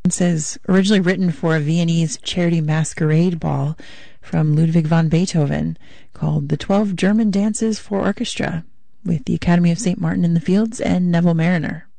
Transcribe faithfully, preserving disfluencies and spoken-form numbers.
It says, originally written for a Viennese charity masquerade ball from Ludwig van Beethoven, called The Twelve German Dances for Orchestra, with the Academy of Saint Martin in the Fields and Neville Marriner.